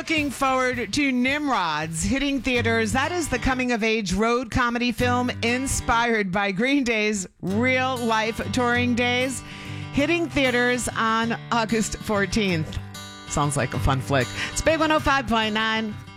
looking forward to Nimrods hitting theaters. That is the coming-of-age road comedy film inspired by Green Day's real-life touring days, hitting theaters on August 14th. Sounds like a fun flick. It's Big 105.9.